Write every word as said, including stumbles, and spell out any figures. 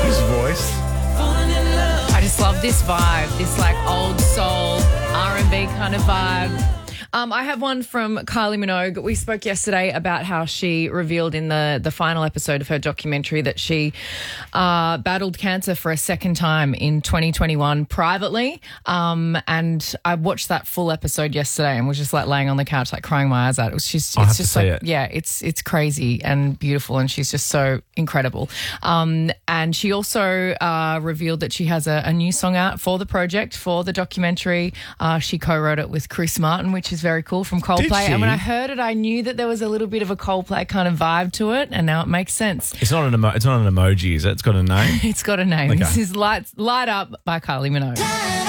His voice. I just love this vibe, this like old soul R and B kind of vibe. Um, I have one from Kylie Minogue. We spoke yesterday about how she revealed in the, the final episode of her documentary that she uh, battled cancer for a second time in twenty twenty-one privately. Um, and I watched that full episode yesterday and was just like laying on the couch, like crying my eyes out. It was just, I'll it's have to just see like, it. yeah, it's it's crazy and beautiful, and she's just so incredible. Um, and she also uh, revealed that she has a, a new song out for the project, for the documentary. Uh, she co-wrote it with Chris Martin, which is very cool, from Coldplay. Did she? And when I heard it, I knew that there was a little bit of a Coldplay kind of vibe to it, and now it makes sense. It's not an emo- it's not an emoji, is it? It's got a name. It's got a name. Okay. This is Light, Light Up by Kylie Minogue.